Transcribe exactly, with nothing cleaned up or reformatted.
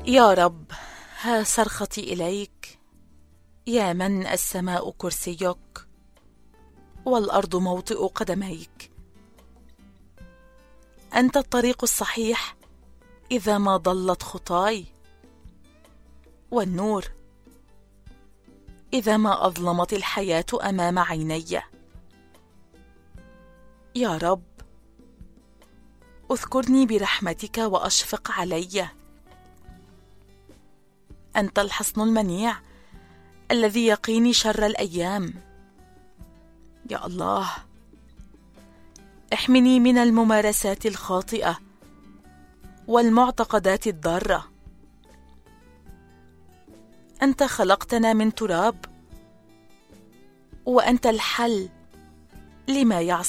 يا رب، ها صرختي إليك، يا من السماء كرسيك والأرض موطئ قدميك. أنت الطريق الصحيح إذا ما ضلت خطاي، والنور إذا ما أظلمت الحياة أمام عيني. يا رب، اذكرني برحمتك وأشفق علي. أنت الحصن المنيع الذي يقيني شر الأيام. يا الله، احمني من الممارسات الخاطئة والمعتقدات الضارة. أنت خلقتنا من تراب، وأنت الحل لما يعصي